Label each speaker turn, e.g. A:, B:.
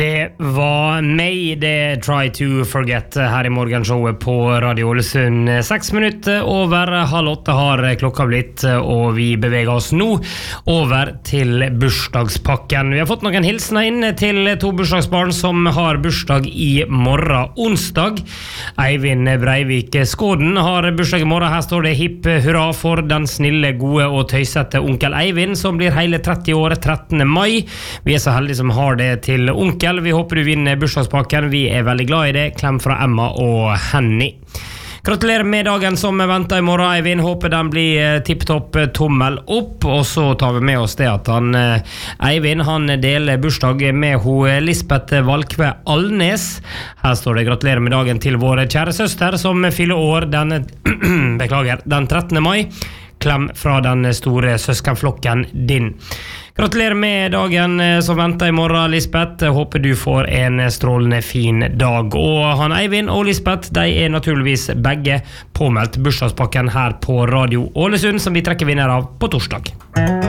A: Det var mig, det Try to Forget här I morgonshowet på Radio Ålesund. 6 minutter over 7:30 har klokka blitt, og vi beveger oss nå over til bursdagspakken. Vi har fått noen hilsener inn til 2 bursdagsbarn som har bursdag I morgen, onsdag. Eivind Breivik Skåden har bursdag I morgen. Her står det hipp hurra for den snille, gode og tøysette onkel Eivind, som blir hele 30 år 13. mai. Vi så heldige som har det til onkel. Vi håper du vinner bursdagspakken. Vi veldig glad I det. Klem fra Emma og Henny. Gratulerer med dagen som venter I morgen, Eivind. Håper den blir tipptopp tommel opp. Og så tar vi med oss det at Eivind han deler bursdag med Lisbeth Valkve Alnes. Her står det gratulerer med dagen til vår kjære søster som fyller år den 13. mai. Klem fra den store søskenflokken din. Gratulerer med dagen som venter I morgen, Lisbeth. Håper du får en strålende fin dag. Og han Eivind og Lisbeth, de naturligvis begge påmeldt bursdagspakken her på Radio Ålesund, som vi trekker vinner av på torsdag.